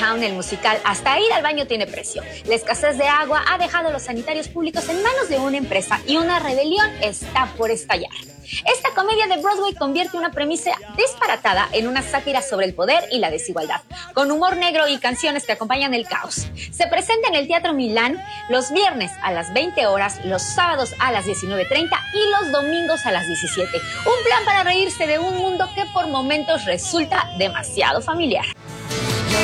Town, el musical Hasta ir al baño tiene precio. La escasez de agua ha dejado a los sanitarios públicos en manos de una empresa y una rebelión está por estallar. Esta comedia de Broadway convierte una premisa disparatada en una sátira sobre el poder y la desigualdad, con humor negro y canciones que acompañan el caos. Se presenta en el Teatro Milán los viernes a las 20 horas, los sábados a las 19:30 y los domingos a las 17. Un plan para reírse de un mundo que por momentos resulta demasiado familiar.